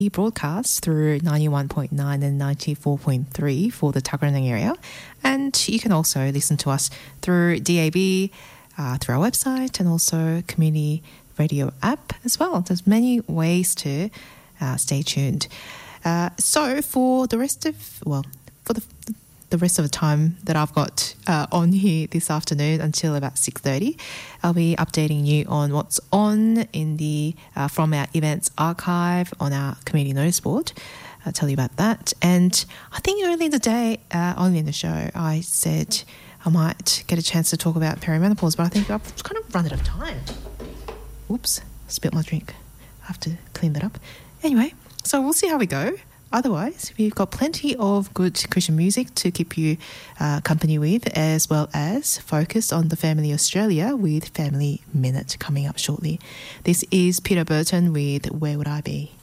broadcast through 91.9 and 94.3 for the Tuggeranong area. And you can also listen to us through DAB, through our website, and also community radio app as well. There's many ways to stay tuned. So for the rest of, for the rest of the time that I've got on here this afternoon until about 6:30, I'll be updating you on what's on in the from our events archive on our community notice board. I'll tell you about that. And I think early in the show, I said I might get a chance to talk about perimenopause, but I think I've kind of run out of time. Oops, spilt my drink. I have to clean that up. Anyway, so we'll see how we go. Otherwise, we've got plenty of good Christian music to keep you company with, as well as focus on the Family Australia with Family Minute coming up shortly. This is Peter Burton with Where Would I Be?